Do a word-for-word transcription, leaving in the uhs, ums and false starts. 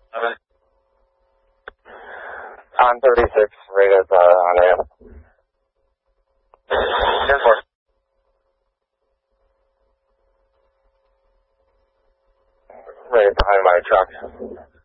On thirty-six, right at, uh, on ramp. ten four. Right behind my truck.